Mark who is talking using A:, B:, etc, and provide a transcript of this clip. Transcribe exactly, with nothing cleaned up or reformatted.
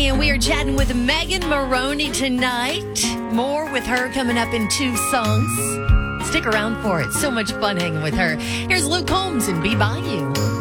A: and we are chatting with Megan Moroney tonight. More with her coming up in two songs. Stick around for it. So much fun hanging with her. Here's Luke Combs and Be By You.